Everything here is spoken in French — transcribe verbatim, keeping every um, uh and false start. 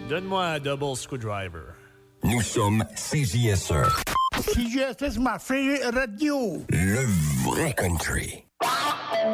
Donne-moi un double screwdriver. Nous sommes C J S E. C J S E, ma frère radio. Le vrai country.